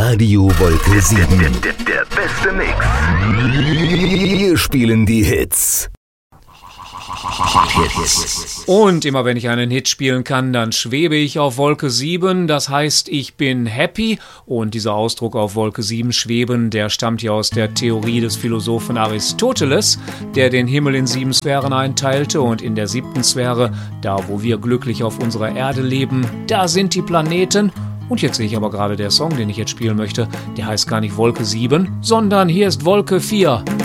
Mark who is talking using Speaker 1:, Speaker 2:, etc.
Speaker 1: Radio Wolke 7.
Speaker 2: Der beste Mix.
Speaker 1: Wir spielen die Hits.
Speaker 3: Und immer wenn ich einen Hit spielen kann, dann schwebe ich auf Wolke 7. Das heißt, ich bin happy. Und dieser Ausdruck auf Wolke 7 schweben, der stammt ja aus der Theorie des Philosophen Aristoteles, der den Himmel in 7 Sphären einteilte. Und in der 7. Sphäre, da wo wir glücklich auf unserer Erde leben, da sind die Planeten. Und jetzt sehe ich aber gerade, der Song, den ich jetzt spielen möchte, der heißt gar nicht Wolke 7, sondern hier ist Wolke 4.